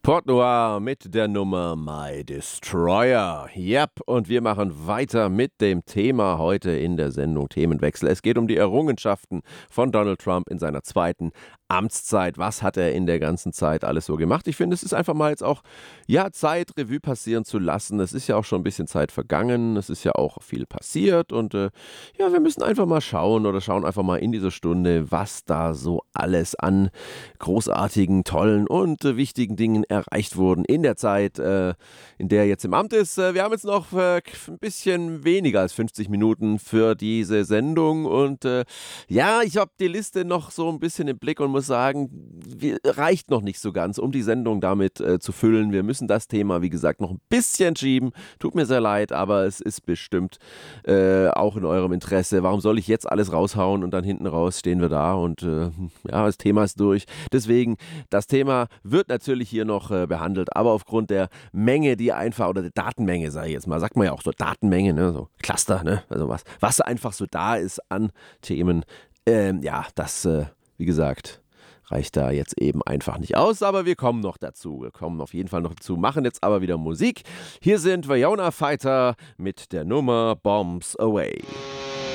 Port Noir mit der Nummer My Destroyer. Yep, und wir machen weiter mit dem Thema heute in der Sendung Themenwechsel. Es geht um die Errungenschaften von Donald Trump in seiner zweiten Amtszeit. Was hat er in der ganzen Zeit alles so gemacht? Ich finde, es ist einfach mal jetzt auch, ja, Zeit, Revue passieren zu lassen. Es ist ja auch schon ein bisschen Zeit vergangen. Es ist ja auch viel passiert und ja, wir müssen einfach mal schauen oder schauen einfach mal in diese Stunde, was da so alles an großartigen, tollen und wichtigen Dingen erreicht wurden in der Zeit, in der er jetzt im Amt ist. Wir haben jetzt noch ein bisschen weniger als 50 Minuten für diese Sendung und ja, ich habe die Liste noch so ein bisschen im Blick und muss sagen, reicht noch nicht so ganz, um die Sendung damit zu füllen. Wir müssen das Thema, wie gesagt, noch ein bisschen schieben. Tut mir sehr leid, aber es ist bestimmt auch in eurem Interesse. Warum soll ich jetzt alles raushauen und dann hinten raus stehen wir da und ja, das Thema ist durch. Deswegen, das Thema wird natürlich hier noch behandelt, aber aufgrund der Menge, die einfach, oder der Datenmenge, sage ich jetzt mal, sagt man ja auch so Datenmenge, ne, so Cluster, ne, also was einfach so da ist an Themen, ja, das, wie gesagt, reicht da jetzt eben einfach nicht aus, aber wir kommen noch dazu. Wir kommen auf jeden Fall noch dazu, machen jetzt aber wieder Musik. Hier sind Winona Fighter mit der Nummer Bombs Away.